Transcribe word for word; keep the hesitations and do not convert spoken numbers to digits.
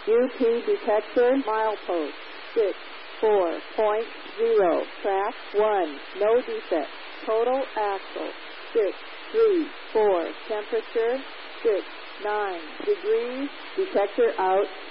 U P detector, milepost, six, four point zero, track one, no defect. Total axle, six, three, four, temperature, six, nine degrees, detector out.